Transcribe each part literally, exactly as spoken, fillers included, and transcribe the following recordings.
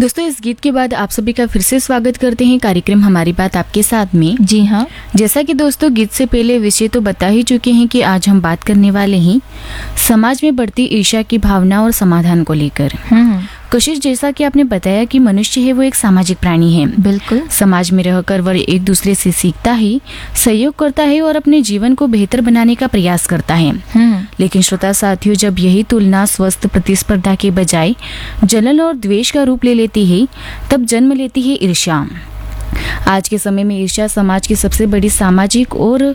दोस्तों, इस गीत के बाद आप सभी का फिर से स्वागत करते हैं कार्यक्रम हमारी बात आपके साथ में। जी हाँ, जैसा कि दोस्तों गीत से पहले विषय तो बता ही चुके हैं कि आज हम बात करने वाले हैं समाज में बढ़ती ईर्ष्या की भावना और समाधान को लेकर। कशिश, जैसा कि आपने बताया कि मनुष्य है वो एक सामाजिक प्राणी है। बिल्कुल। समाज में रहकर वह एक दूसरे से सीखता है, सहयोग करता है और अपने जीवन को बेहतर बनाने का प्रयास करता है। लेकिन श्रोता साथियों, जब यही तुलना स्वस्थ प्रतिस्पर्धा के बजाय जलन और द्वेष का रूप ले लेती है, तब जन्म लेती है ईर्ष्या। आज के समय में ईर्ष्या समाज की सबसे बड़ी सामाजिक और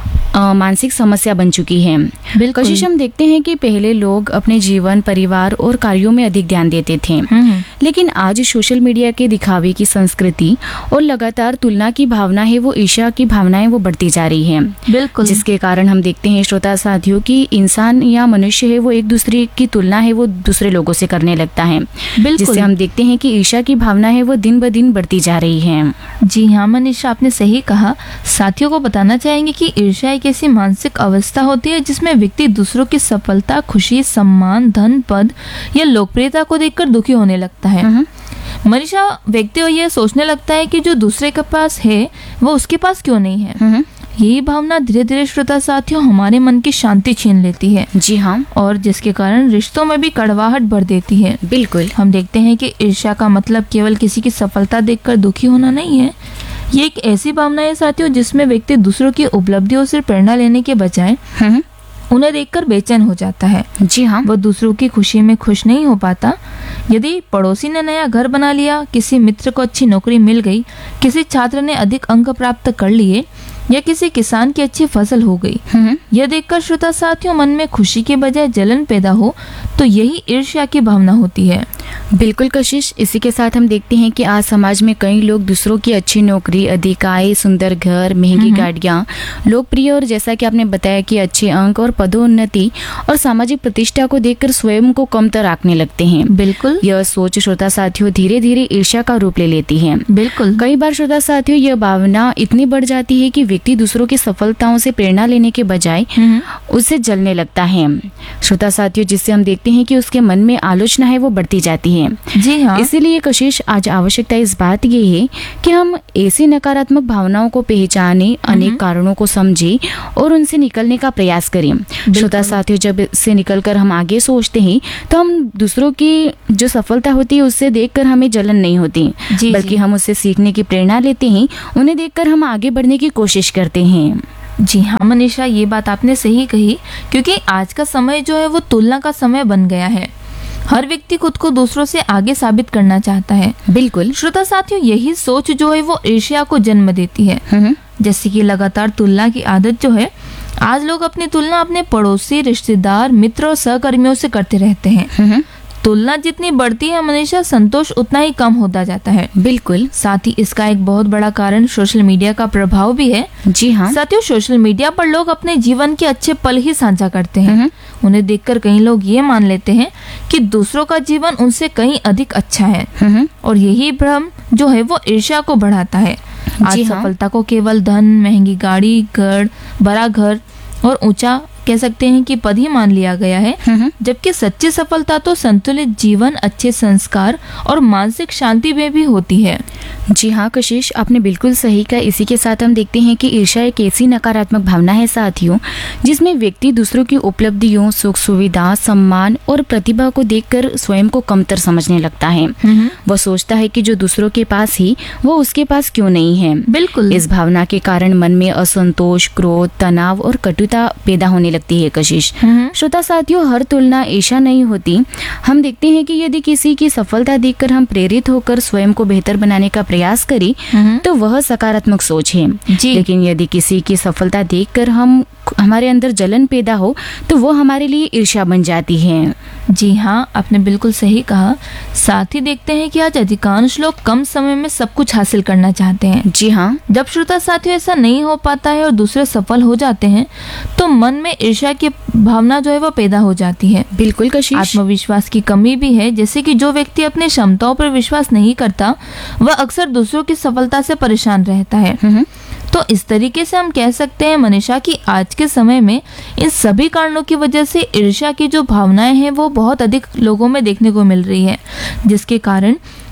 आ, मानसिक समस्या बन चुकी है। बिल्कुल। कशिश, हम देखते हैं कि पहले लोग अपने जीवन, परिवार और कार्यों में अधिक ध्यान देते थे, लेकिन आज सोशल मीडिया के दिखावे की संस्कृति और लगातार तुलना की भावना है वो ईर्ष्या की भावनाएं वो बढ़ती जा रही है। बिल्कुल। जिसके कारण हम देखते हैं श्रोता साथियों की इंसान या मनुष्य है वो एक दूसरे की तुलना है वो दूसरे लोगों से करने लगता है, जिससे हम देखते हैं कि ईर्ष्या की भावना है वो दिन ब दिन बढ़ती जा रही है। जी हाँ मनीषा, आपने सही कहा। साथियों को बताना चाहेंगे कि ईर्ष्या एक ऐसी मानसिक अवस्था होती है जिसमें व्यक्ति दूसरों की सफलता, खुशी, सम्मान, धन, पद या लोकप्रियता को देखकर दुखी होने लगता है। मनीषा, व्यक्ति ये सोचने लगता है कि जो दूसरे के पास है वो उसके पास क्यों नहीं है। यही भावना धीरे धीरे श्रोता साथियों हमारे मन की शांति छीन लेती है। जी हाँ। और जिसके कारण रिश्तों में भी कड़वाहट बढ़ देती है। बिल्कुल। हम देखते हैं कि ईर्ष्या का मतलब केवल किसी की सफलता देखकर दुखी होना नहीं है। ये एक ऐसी भावना है साथियों जिसमें व्यक्ति दूसरों की उपलब्धियों से प्रेरणा लेने के बजाय उन्हें देखकर बेचैन हो जाता है। जी हाँ। वो दूसरों की खुशी में खुश नहीं हो पाता। यदि पड़ोसी ने नया घर बना लिया, किसी मित्र को अच्छी नौकरी मिल गई, किसी छात्र ने अधिक अंक प्राप्त कर लिए या किसी किसान की अच्छी फसल हो गई, यह देखकर श्रोता साथियों मन में खुशी के बजाय जलन पैदा हो, तो यही ईर्ष्या की भावना होती है। बिल्कुल कशिश, इसी के साथ हम देखते हैं कि आज समाज में कई लोग दूसरों की अच्छी नौकरी, अधिक आय, सुंदर घर, महंगी गाड़ियां, लोकप्रिय और जैसा कि आपने बताया कि अच्छे अंक और पदोन्नति और सामाजिक प्रतिष्ठा को देखकर स्वयं को कमतर आंकने लगते हैं। बिल्कुल। यह सोच श्रोता साथियों धीरे धीरे ईर्ष्या का रूप ले लेती है। बिल्कुल। कई बार श्रोता साथियों यह भावना इतनी बढ़ जाती है कि व्यक्ति दूसरों की सफलताओं से प्रेरणा लेने के बजाय उससे जलने लगता है। श्रोता साथियों, जिससे हम देखते हैं कि उसके मन में आलोचना है वो बढ़ती जाती है। जी हाँ। इसीलिए कशिश, आज आवश्यकता इस बात ये है कि हम ऐसी नकारात्मक भावनाओं को पहचाने, अनेक कारणों को समझे और उनसे निकलने का प्रयास करें। श्रोता साथियों, जब इससे निकलकर हम आगे सोचते हैं तो हम दूसरों की जो सफलता होती है उससे देखकर हमें जलन नहीं होती, बल्कि हम उससे सीखने की प्रेरणा लेते हैं। उन्हें देखकर हम आगे बढ़ने की कोशिश करते हैं। जी हाँ मनीषा, ये बात आपने सही कही, क्योंकि आज का समय जो है वो तुलना का समय बन गया है। हर व्यक्ति खुद को दूसरों से आगे साबित करना चाहता है। बिल्कुल। श्रोता साथियों, यही सोच जो है वो ईर्ष्या को जन्म देती है। जैसे कि लगातार तुलना की आदत जो है, आज लोग अपनी तुलना अपने पड़ोसी, रिश्तेदार, मित्र और सहकर्मियों से करते रहते हैं। तुलना जितनी बढ़ती है मनीषा, संतोष उतना ही कम होता जाता है। बिल्कुल। साथ ही इसका एक बहुत बड़ा कारण सोशल मीडिया का प्रभाव भी है। जी हाँ। साथियों, सोशल मीडिया पर लोग अपने जीवन के अच्छे पल ही साझा करते हैं। उन्हें देखकर कई लोग ये मान लेते हैं कि दूसरों का जीवन उनसे कहीं अधिक अच्छा है, और यही भ्रम जो है वो ईर्ष्या को बढ़ाता है। आज जी हाँ। सफलता को केवल धन, महंगी गाड़ी, घर, बड़ा घर और ऊंचा कह सकते हैं कि पद ही मान लिया गया है, जबकि सच्ची सफलता तो संतुलित जीवन, अच्छे संस्कार और मानसिक शांति में भी होती है। जी हाँ कशिश, आपने बिल्कुल सही कहा। इसी के साथ हम देखते हैं कि ईर्ष्या एक ऐसी नकारात्मक भावना है साथियों जिसमें व्यक्ति दूसरों की उपलब्धियों, सुख सुविधा, सम्मान और प्रतिभा को देखकर स्वयं को कमतर समझने लगता है। वह सोचता है कि जो दूसरों के पास ही वो उसके पास क्यों नहीं है। बिल्कुल। इस भावना के कारण मन में असंतोष, क्रोध, तनाव और कटुता पैदा होने लगती है कशिश। श्रोता साथियों, हर तुलना ईर्ष्या नहीं होती। हम देखते हैं कि यदि किसी की सफलता देखकर हम प्रेरित होकर स्वयं को बेहतर बनाने का प्रयास करें तो वह सकारात्मक सोच है। लेकिन यदि किसी की सफलता देखकर हम हमारे अंदर जलन पैदा हो तो वो हमारे लिए ईर्ष्या बन जाती है। जी हाँ, आपने बिल्कुल सही कहा। साथ ही देखते हैं कि आज अधिकांश लोग कम समय में सब कुछ हासिल करना चाहते हैं। जी हाँ। जब श्रोता साथियों ऐसा नहीं हो पाता है और दूसरे सफल हो जाते हैं तो मन में ईर्ष्या की भावना जो है वो पैदा हो जाती है। बिल्कुल कशिश। आत्मविश्वास की कमी भी है, जैसे कि जो व्यक्ति अपनी क्षमताओं पर विश्वास नहीं करता वह अक्सर दूसरों की सफलता से परेशान रहता है। तो इस तरीके से हम कह सकते हैं मनीषा कि आज के समय में इन सभी कारणों की वजह से ईर्ष्या की जो भावनाएं हैं वो बहुत अधिक लोगों में देखने को मिल रही है, जिसके कारण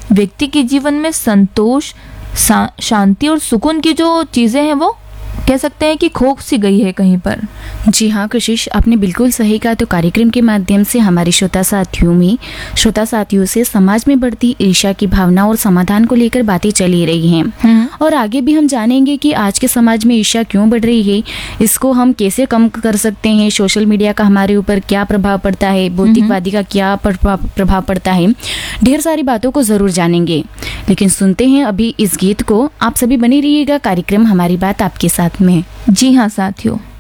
व्यक्ति के जीवन में संतोष, शांति और सुकून की जो चीजें हैं वो कह सकते हैं कि खो सी गई है कहीं पर। जी हाँ कशिश, आपने बिल्कुल सही कहा। तो कार्यक्रम के माध्यम से हमारे श्रोता साथियों में श्रोता साथियों से समाज में बढ़ती ईर्ष्या की भावना और समाधान को लेकर बातें चली रही हैं और आगे भी हम जानेंगे कि आज के समाज में ईर्ष्या क्यों बढ़ रही है, इसको हम कैसे कम कर सकते हैं, सोशल मीडिया का हमारे ऊपर क्या प्रभाव पड़ता है, भौतिकवादी का क्या प्रभाव पड़ता है। ढेर सारी बातों को जरूर जानेंगे, लेकिन सुनते हैं अभी इस गीत को। आप सभी बने रहिएगा कार्यक्रम हमारी बात आपके साथ में। जी हाँ साथियों।